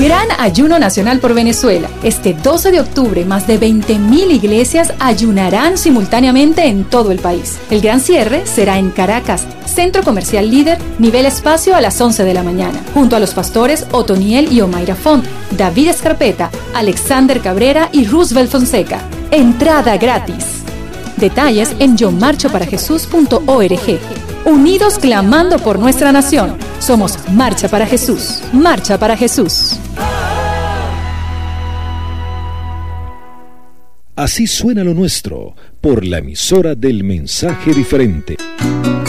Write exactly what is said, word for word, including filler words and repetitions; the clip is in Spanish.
Gran Ayuno Nacional por Venezuela. Este doce de octubre, más de veinte mil iglesias ayunarán simultáneamente en todo el país. El gran cierre será en Caracas, Centro Comercial Líder, nivel espacio a las once de la mañana, junto a los pastores Otoniel y Omaira Font, David Escarpeta, Alexander Cabrera y Roosevelt Fonseca. Entrada gratis. Detalles en yo marcho para jesús punto org. Unidos clamando por nuestra nación. Somos Marcha para Jesús. Marcha para Jesús. Así suena lo nuestro, por la emisora del mensaje diferente.